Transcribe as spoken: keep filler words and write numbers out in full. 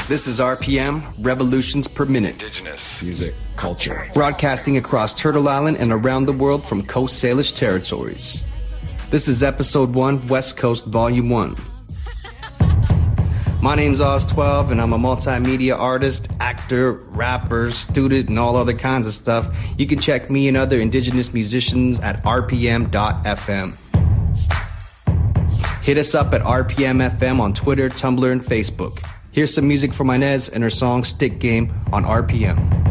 This is R P M, Revolutions Per Minute. Indigenous music culture. Broadcasting across Turtle Island and around the world from Coast Salish territories. This is Episode one, West Coast, Volume one. My name's Oz twelve, and I'm a multimedia artist, actor, rapper, student, and all other kinds of stuff. You can check me and other Indigenous musicians at r p m dot f m. Hit us up at R P M F M on Twitter, Tumblr, and Facebook. Here's some music from Inez and her song Stick Game on R P M.